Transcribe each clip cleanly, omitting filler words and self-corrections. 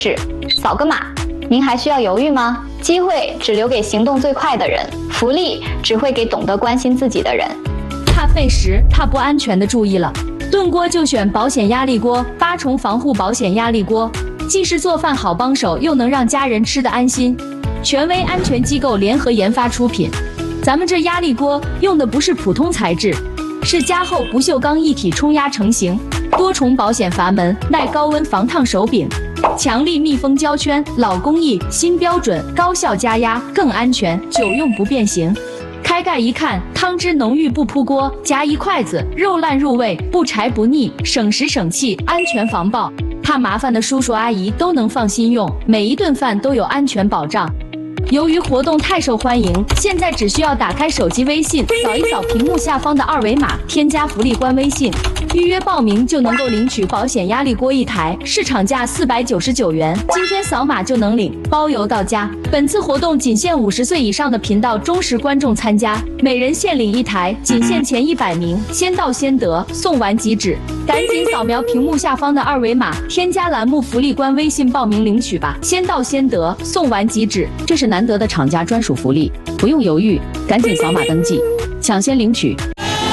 是扫个码，您还需要犹豫吗？机会只留给行动最快的人，福利只会给懂得关心自己的人。 怕费时、怕不安全的注意了，炖锅就选保险压力锅，8重防护保险压力锅，既是做饭好帮手，又能让家人吃得安心。权威安全机构联合研发出品，咱们这压力锅用的不是普通材质，是加厚不锈钢一体冲压成型，多重保险阀门，耐高温防烫手柄。强力密封胶圈，老工艺新标准，高效加压更安全，久用不变形。开盖一看，汤汁浓郁不扑锅，夹一筷子肉烂入味，不柴不腻，省时省气，安全防爆。怕麻烦的叔叔阿姨都能放心用，每一顿饭都有安全保障。由于活动太受欢迎，现在只需要打开手机微信，扫一扫屏幕下方的二维码，添加福利官微信，预约报名就能够领取保险压力锅1台，市场价499元，今天扫码就能领，包邮到家。本次活动仅限50岁以上的频道忠实观众参加，每人限领1台，仅限前100名，先到先得，送完即止。赶紧扫描屏幕下方的二维码，添加栏目福利官微信报名领取吧，先到先得，送完即止，这是难得的厂家专属福利，不用犹豫，赶紧扫码登记，抢先领取。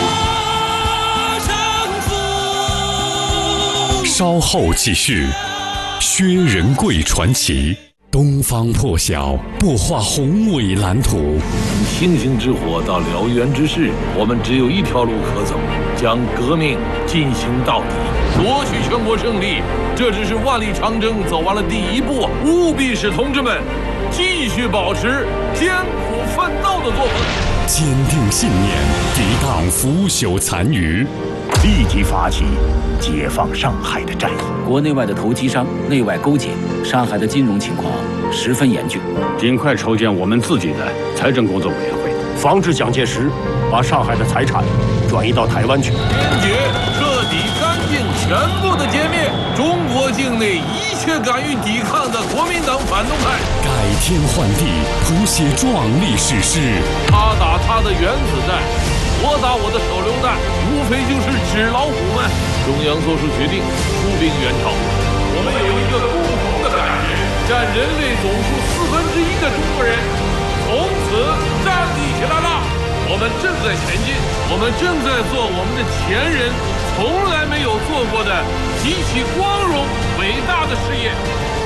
稍后继续，薛仁贵传奇。东方破晓，不画宏伟蓝图。 从星星之火到燎原之势，我们只有一条路可走，将革命进行到底，夺取全国胜利。这只是万里长征走完了第1步，务必使同志们继续保持艰苦奋斗的作风， 坚定信念，抵挡腐朽残余， 立即发起解放上海的战役。 国内外的投机商内外勾结，上海的金融情况十分严峻， 尽快筹建我们自己的财政工作委员会， 防止蒋介石把上海的财产转移到台湾去。 坚决、彻底、干净、全部的歼灭中国境内一切敢于抵抗的国民党反动派， 改天换地，谱写壮丽史诗。 他打他的原子弹，我打我的手榴弹，无非就是纸老虎们。中央做出决定，出兵援朝。我们有一个共同的感觉，占人类总数1/4的中国人从此站立起来了。我们正在前进，我们正在做我们的前人从来没有做过的极其光荣伟大的事业。